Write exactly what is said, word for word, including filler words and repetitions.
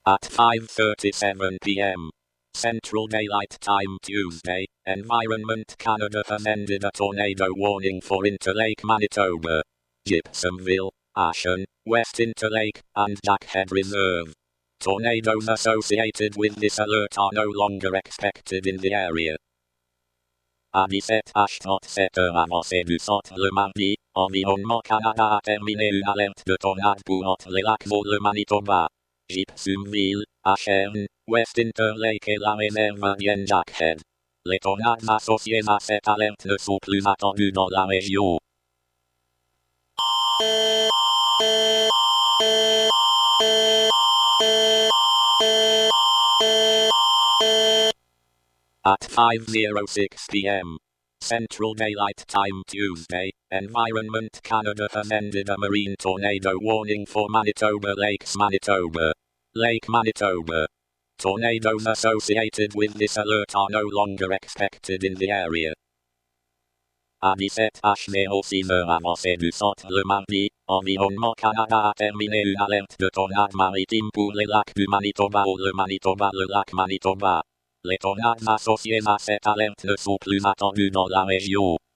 At five thirty-seven p m Central Daylight Time Tuesday, Environment Canada has ended a tornado warning for Interlake, Manitoba, Gibsonville, Ashen, West Interlake, and Jackhead Reserve. Tornadoes associated with this alert are no longer expected in the area. À dix-sept heures trente-sept avancées du centre le mardi, Environnement Canada a terminé une alerte de tornade pour entre les lacs Vaud le Manitoba, Gibsonville, Ashen, West Interlake et la réserve indienne Jackhead. Les tornades associées à cette alerte ne sont plus attendues dans la région. At five oh six p m Central Daylight Time Tuesday, Environment Canada has ended a marine tornado warning for Manitoba Lakes, Manitoba, Lake Manitoba. Tornadoes associated with this alert are no longer expected in the area. À dix-sept heures six avancées du centre le mardi, Environnement Canada a terminé une alerte de tornade maritime pour les lacs du Manitoba ou le Manitoba, le lac Manitoba. Les tornades associées à cette alerte ne sont plus attendues dans la région.